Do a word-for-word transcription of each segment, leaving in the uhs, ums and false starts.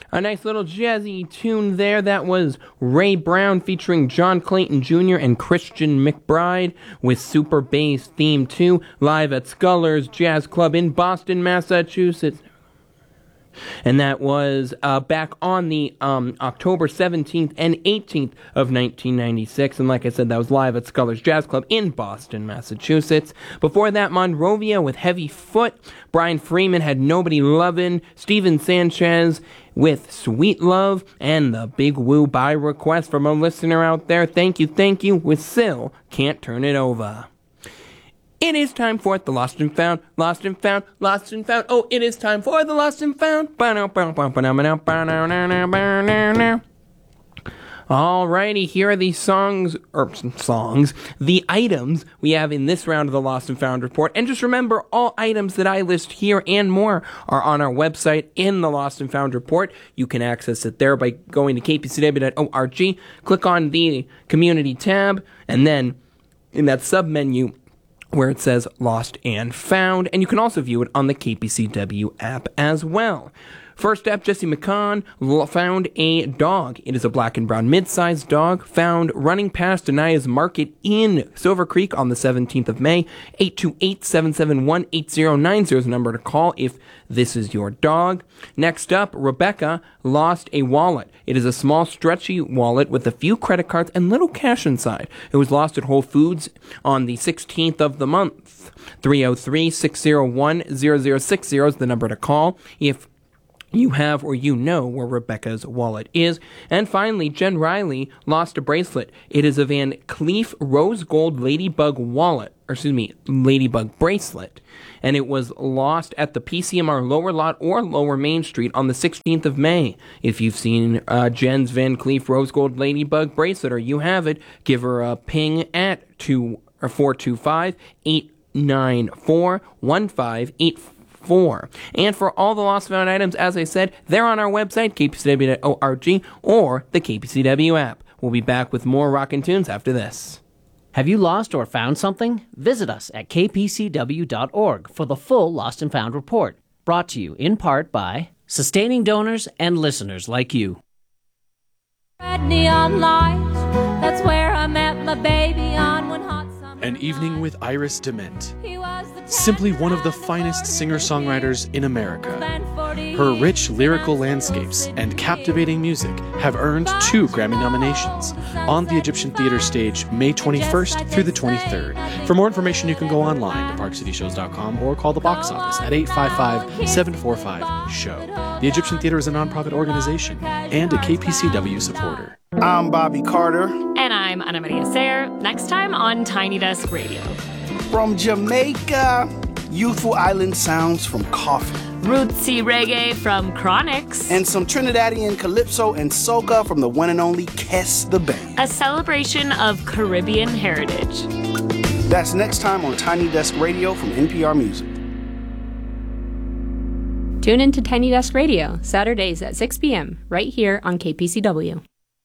A nice little jazzy tune there. That was Ray Brown featuring John Clayton Junior and Christian McBride with Super Bass Theme two, live at Scullers Jazz Club in Boston, Massachusetts. And that was uh, back on the um, October seventeenth and eighteenth of nineteen ninety-six. And like I said, that was live at Scullers Jazz Club in Boston, Massachusetts. Before that, Monrovia with Heavy Foot. Brian Freeman had Nobody Lovin'. Steven Sanchez with Sweet Love. And the Big Woo by request from a listener out there. Thank you, thank you. With Still Can't Turn It Over. It is time for the Lost and Found, Lost and Found, Lost and Found. Oh, it is time for the Lost and Found. Alrighty, here are the songs, or songs, the items we have in this round of the Lost and Found report. And just remember, all items that I list here and more are on our website in the Lost and Found report. You can access it there by going to k p c w dot org, click on the community tab, and then in that sub-menu where it says Lost and Found, and you can also view it on the K P C W app as well. First up, Jesse McCann found a dog. It is a black and brown mid-sized dog found running past Anaya's Market in Silver Creek on the seventeenth of May. eight two eight, seven seven one, eight zero nine zero is the number to call if this is your dog. Next up, Rebecca lost a wallet. It is a small, stretchy wallet with a few credit cards and little cash inside. It was lost at Whole Foods on the sixteenth of the month. three oh three, six oh one, zero zero six zero is the number to call if you have or you know where Rebecca's wallet is. And finally, Jen Riley lost a bracelet. It is a Van Cleef rose gold ladybug wallet, or excuse me, ladybug bracelet. And it was lost at the P C M R Lower Lot or Lower Main Street on the sixteenth of May. If you've seen uh, Jen's Van Cleef rose gold ladybug bracelet or you have it, give her a ping at two or four two five, eight nine four, one five eight four. Four. And for all the lost found items, as I said, they're on our website, k p c w dot org, or the K P C W app. We'll be back with more rockin' tunes after this. Have you lost or found something? Visit us at k p c w dot org for the full Lost and Found report. Brought to you in part by sustaining donors and listeners like you. Red neon lights, that's where I met my baby on one hot summer. An Evening with Iris DeMent. Simply one of the finest singer-songwriters in America. Her rich lyrical landscapes and captivating music have earned two Grammy nominations on the Egyptian Theater stage May twenty-first through the twenty-third. For more information, you can go online to park city shows dot com or call the box office at eight five five, seven four five, show. The Egyptian Theater is a nonprofit organization and a K P C W supporter. I'm Bobby Carter. And I'm Ana Maria Sayer. Next time on Tiny Desk Radio. From Jamaica, youthful island sounds from Coffee. Rootsy reggae from Chronix. And some Trinidadian calypso and soca from the one and only Kes the Band. A celebration of Caribbean heritage. That's next time on Tiny Desk Radio from N P R Music. Tune in to Tiny Desk Radio, Saturdays at six p.m., right here on K P C W.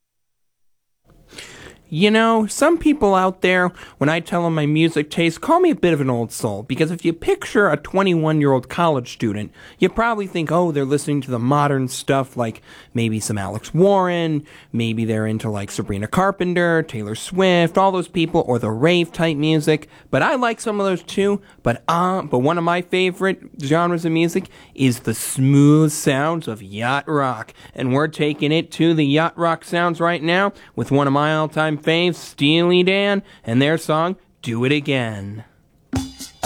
You know, some people out there, when I tell them my music taste, call me a bit of an old soul, because if you picture a twenty-one-year-old college student, you probably think, oh, they're listening to the modern stuff, like maybe some Alex Warren, maybe they're into like Sabrina Carpenter, Taylor Swift, all those people, or the rave-type music, but I like some of those too, but uh, but one of my favorite genres of music is the smooth sounds of yacht rock, and we're taking it to the yacht rock sounds right now with one of my all-time faves, Steely Dan, and their song, Do It Again.